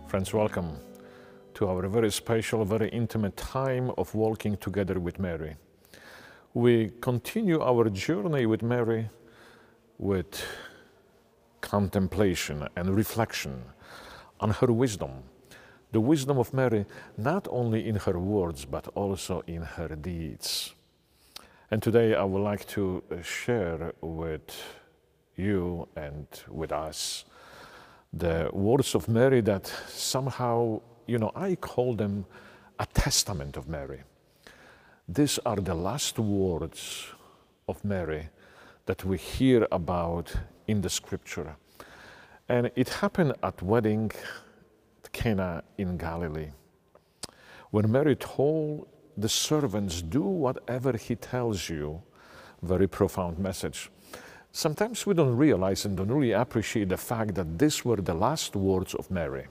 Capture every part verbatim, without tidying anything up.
Friends, welcome to our very special, very intimate time of walking together with Mary. We continue our journey with Mary with contemplation and reflection on her wisdom. The wisdom of Mary, not only in her words, but also in her deeds. And today I would like to share with you and with us the words of Mary that somehow, you know, I call them a testament of Mary. These are the last words of Mary that we hear about in the scripture. And it happened at wedding at Cana in Galilee, when Mary told the servants, do whatever he tells you. Very profound message. Sometimes we don't realize and don't really appreciate the fact that these were the last words of Mary.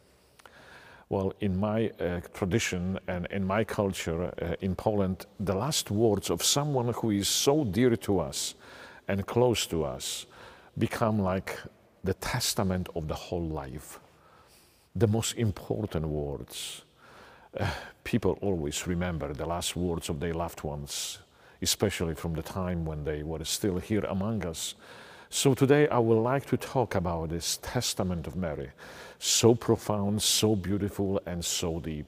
Well, in my uh, tradition and in my culture uh, in Poland, the last words of someone who is so dear to us and close to us become like the testament of the whole life. The most important words. Uh, people always remember the last words of their loved ones, especially from the time when they were still here among us. So today I would like to talk about this testament of Mary, so profound, so beautiful, and so deep.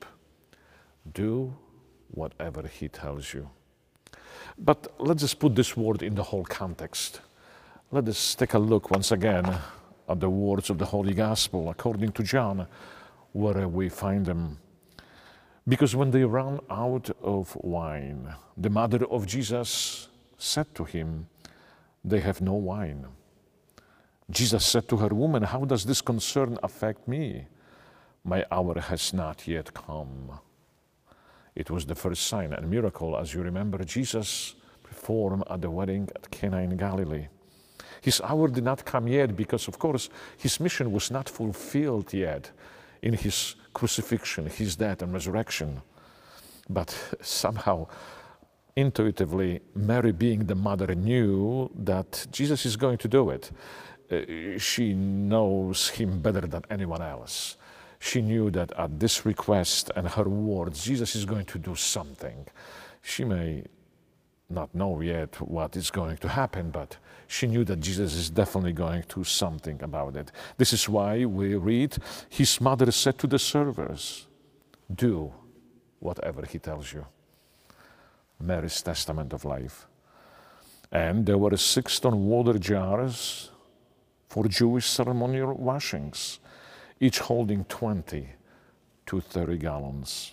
Do whatever he tells you. But let's just put this word in the whole context. Let us take a look once again at the words of the Holy Gospel according to John, where we find them. Because when they ran out of wine, the mother of Jesus said to him, they have no wine. Jesus said to her, woman, how does this concern affect me? My hour has not yet come. It was the first sign and miracle, as you remember, Jesus performed at the wedding at Cana in Galilee. His hour did not come yet because, of course, his mission was not fulfilled yet in his crucifixion, his death and resurrection. But somehow, intuitively, Mary, being the mother, knew that Jesus is going to do it. Uh, she knows him better than anyone else. She knew that at this request and her words, Jesus is going to do something. She may not know yet what is going to happen, but she knew that Jesus is definitely going to do something about it. This is why we read, his mother said to the servers, do whatever he tells you. Mary's testament of life. And there were six stone water jars for Jewish ceremonial washings, each holding twenty to thirty gallons.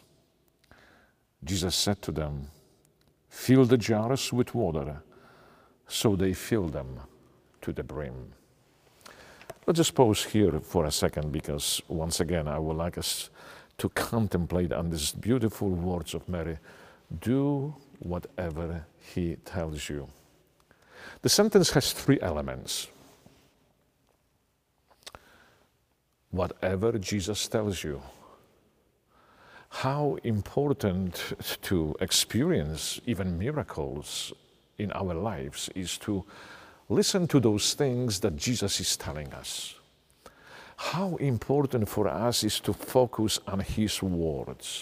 Jesus said to them, fill the jars with water. So they filled them to the brim. Let's just pause here for a second, because once again, I would like us to contemplate on these beautiful words of Mary. Do whatever he tells you. The sentence has three elements. Whatever Jesus tells you. How important to experience even miracles in our lives is to listen to those things that Jesus is telling us. How important for us is to focus on his words.